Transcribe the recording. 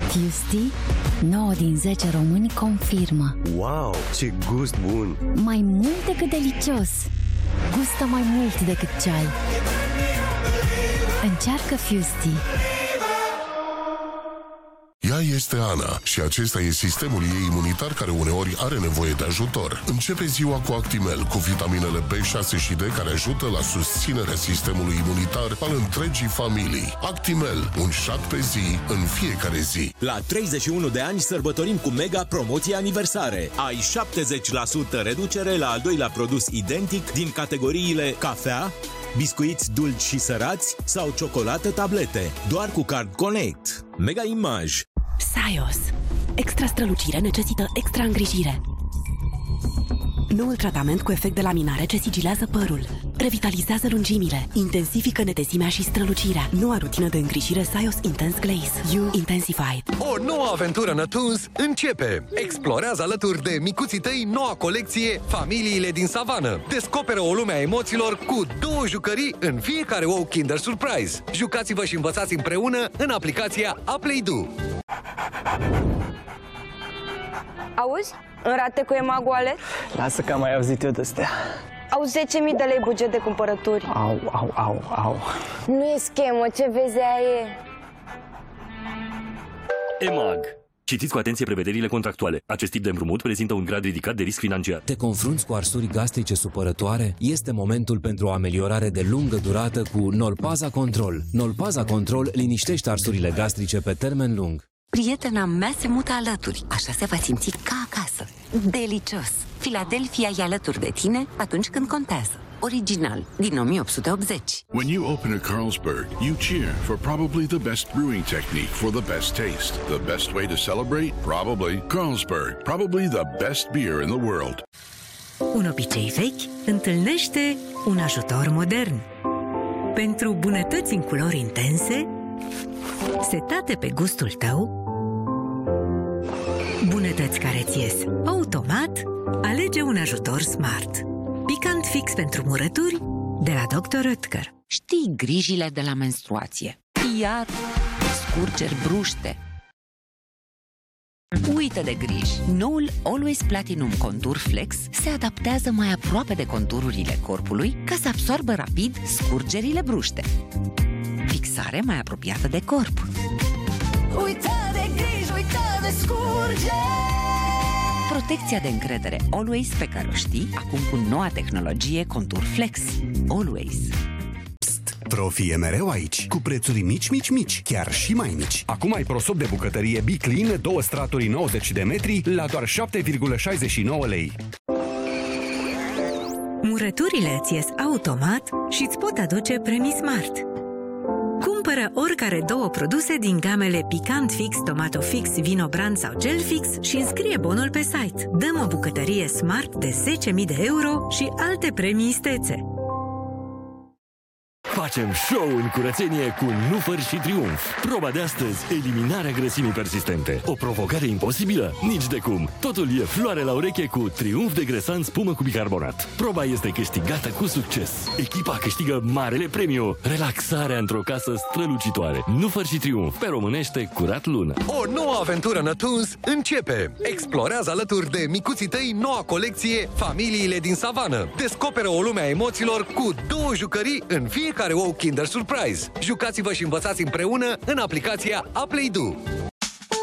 Fusti? 9 din 10 români confirmă. Wow, ce gust bun! Mai mult decât delicios. Gustă mai mult decât ceai. Încearcă Fusti. Ea este Ana și acesta e sistemul ei imunitar care uneori are nevoie de ajutor. Începe ziua cu Actimel, cu vitaminele B6 și D care ajută la susținerea sistemului imunitar al întregii familii. Actimel, un șat pe zi, în fiecare zi. La 31 de ani sărbătorim cu mega promoții aniversare. Ai 70% reducere la al doilea produs identic din categoriile cafea, biscuiți dulci și sărați sau ciocolată tablete. Doar cu Card Connect. Mega Image. Saios. Extra strălucire necesită extra îngrijire. Noul tratament cu efect de laminare ce sigilează părul, revitalizează lungimile, intensifică netesimea și strălucirea. Noua rutină de îngrijire Saios Intense Glaze. You Intensified. O nouă aventură Nătuns începe! Explorează alături de micuții tăi noua colecție Familiile din Savană. Descoperă o lume a emoțiilor cu 2 jucării în fiecare ou Kinder Surprise. Jucați-vă și învățați împreună în aplicația Aplaydu. Auzi? În rate cu EMAG Wallet? Lasă că am mai auzit eu de-astea. Au 10.000 de lei buget de cumpărături. Au. Nu e schemă, ce vezi aia e. EMAG. Citiți cu atenție prevederile contractuale. Acest tip de împrumut prezintă un grad ridicat de risc financiar. Te confrunți cu arsuri gastrice supărătoare? Este momentul pentru o ameliorare de lungă durată cu Nolpaza Control. Nolpaza Control liniștește arsurile gastrice pe termen lung. Prietena mea se mută alături, așa se va simți ca acasă. Delicios! Philadelphia e alături de tine atunci când contează. Original, din 1880. When you open a Carlsberg, you cheer for probably the best brewing technique for the best taste. The best way to celebrate? Probably Carlsberg. Probably the best beer in the world. Un obicei vechi întâlnește un ajutor modern. Pentru bunătăți în culori intense, setate pe gustul tău, bunătăți care ți ies automat, alege un ajutor Smart. Picant fix pentru murături de la Dr. Oetker. Știi grijile de la menstruație. Iar scurgeri, bruște. Uită de griji. Noul Always Platinum Contour Flex se adaptează mai aproape de contururile corpului ca să absorbă rapid scurgerile bruște. Fixare mai apropiată de corp. Uită de griji, uită de scurgeri. Protecția de încredere Always pe care o știi, acum cu noua tehnologie Contour Flex. Always. Psst! Profi e mereu aici, cu prețuri mici, chiar și mai mici. Acum ai prosop de bucătărie Be Clean, 2 straturi 90 de metri, la doar 7,69 lei. Murăturile îți ies automat și îți pot aduce premii Smart. Cumpără oricare 2 produse din gamele Picant Fix, Tomato Fix, Vino Brand sau Gel Fix și înscrie bonul pe site. Dăm o bucătărie Smart de 10.000 de euro și alte premii istețe. Facem show în curățenie cu Nufăr și Triumf. Proba de astăzi, eliminarea grăsimii persistente. O provocare imposibilă? Nici de cum. Totul e floare la ureche cu Triumf de Gresant spumă cu bicarbonat. Proba este câștigată cu succes. Echipa câștigă marele premiu. Relaxarea într-o casă strălucitoare. Nufăr și Triumf. Pe românește, curat lună. O nouă aventură Nătuns începe! Explorează alături de micuții tăi noua colecție Familiile din Savană. Descoperă o lume a emoțiilor cu 2 jucării în fiecare ou Kinder Surprise. Jucați-vă și învățați împreună în aplicația Aplaydu.